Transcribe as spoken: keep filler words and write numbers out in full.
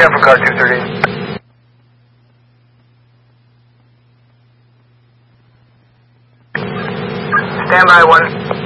again for car two thirty. Stand by one.